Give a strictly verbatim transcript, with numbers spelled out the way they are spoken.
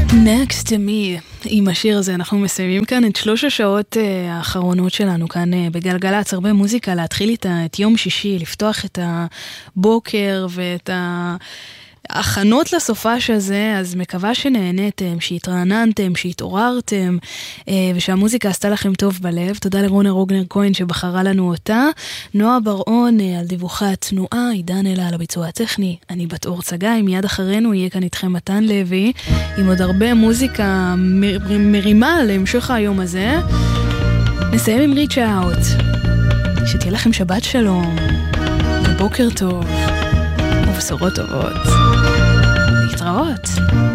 Next to me, עם השיר הזה אנחנו מסיימים כאן את שלוש השעות האחרונות שלנו כאן בגלגלצ. הרבה מוזיקה להתחיל איתה את יום שישי, לפתוח את הבוקר ואת ההכנות לסופש הזה. אז מקווה שנהנתם, שהתרעננתם, שהתעוררתם ושהמוזיקה עשתה לכם טוב בלב. תודה לרונה רוגנר כהן שבחרה לנו אותה, נועה ברעון על דיווחי התנועה, עידן אלה על הביצוע הטכני, אני בת אור צגאי. מיד אחרינו יהיה כאן איתכם מתן לוי עם עוד הרבה מוזיקה מ- מרימה להמשך היום הזה. נסיים עם ריץ' אאוט. שתהיה לכם שבת שלום ובוקר טוב ובשורות טובות. להתראות.